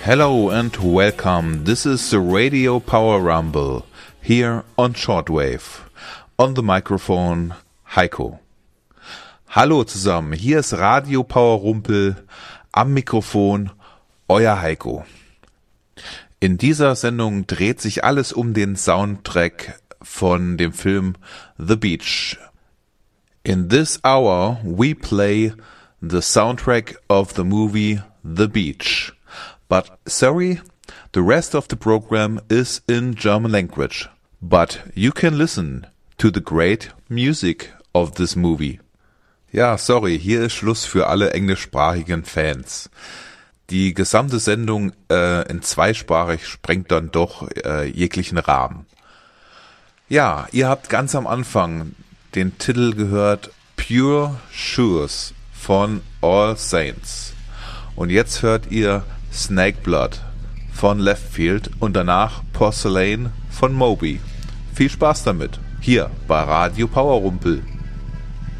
Hello and welcome. This is the Radio Power Rumble here on Shortwave. On the microphone, Heiko. Hallo zusammen, hier ist Radio Power Rumpel, am Mikrofon, euer Heiko. In dieser Sendung dreht sich alles um den Soundtrack von dem Film The Beach. In this hour we play the soundtrack of the movie The Beach. But sorry, the rest of the program is in German language. But you can listen to the great music of this movie. Ja, sorry, hier ist Schluss für alle englischsprachigen Fans. Die gesamte Sendung in zweisprachig sprengt dann doch jeglichen Rahmen. Ja, ihr habt ganz am Anfang den Titel gehört Pure Shoes von All Saints. Und jetzt hört ihr Snake Blood von Left Field und danach Porcelain von Moby. Viel Spaß damit, hier bei Radio Power Rumpel.